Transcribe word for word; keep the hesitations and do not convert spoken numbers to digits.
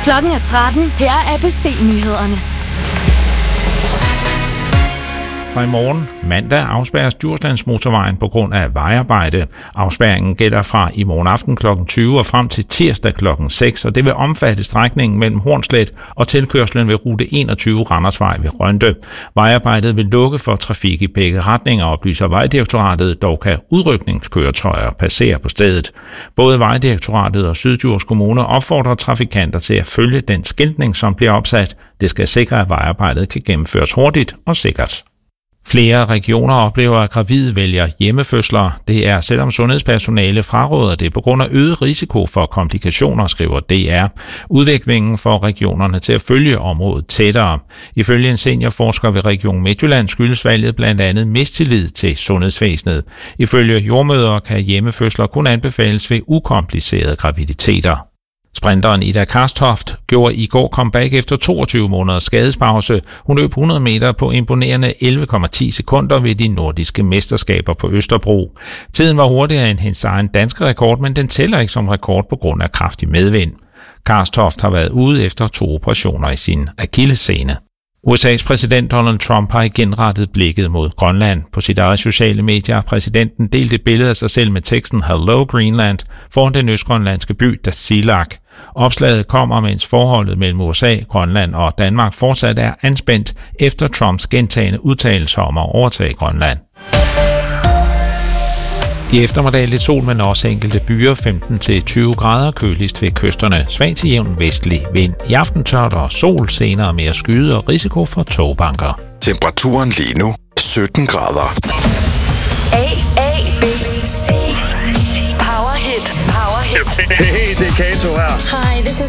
Klokken er tretten. Her er A B C-nyhederne. Fra i morgen mandag afspærres Djurslandsmotorvejen på grund af vejarbejde. Afspærringen gælder fra i morgen aften klokken tyve og frem til tirsdag klokken seks, og det vil omfatte strækningen mellem Hornslet og tilkørslen ved rute enogtyve Randersvej ved Rønde. Vejarbejdet vil lukke for trafik i begge retninger, oplyser Vejdirektoratet, dog kan udrykningskøretøjer passere på stedet. Både Vejdirektoratet og Syddjurs Kommune opfordrer trafikanter til at følge den skiltning, som bliver opsat. Det skal sikre, at vejarbejdet kan gennemføres hurtigt og sikkert. Flere regioner oplever, at gravide vælger hjemmefødsler. Det er, selvom sundhedspersonale fraråder det på grund af øget risiko for komplikationer, skriver D R. Udviklingen får regionerne til at følge området tættere. Ifølge en seniorforsker ved Region Midtjylland skyldes valget blandt andet mistillid til sundhedsvæsenet. Ifølge jordmødre kan hjemmefødsler kun anbefales ved ukomplicerede graviditeter. Sprinteren Ida Karstoft gjorde i går comeback efter toogtyve måneders skadespause. Hun løb hundrede meter på imponerende elleve komma ti sekunder ved de nordiske mesterskaber på Østerbro. Tiden var hurtigere end hendes egen danske rekord, men den tæller ikke som rekord på grund af kraftig medvind. Karstoft har været ude efter to operationer i sin akillessene. U S A's præsident Donald Trump har igen rettet blikket mod Grønland. På sit eget sociale medier har præsidenten delt et billede af sig selv med teksten Hello Greenland foran den østgrønlandske by Tasiilaq. Opslaget kommer, mens forholdet mellem U S A, Grønland og Danmark fortsat er anspændt efter Trumps gentagne udtalelser om at overtage Grønland. I eftermiddag lidt sol, men også enkelte byer, femten til tyve grader, køligst ved kysterne, svag til jævn vestlig vind. I aften tørt og sol, senere mere skyde og risiko for togbanker. Temperaturen lige nu sytten grader. A, A, B, C. Powerhit, Powerhit. Hey, det er Kato her. Hi, this is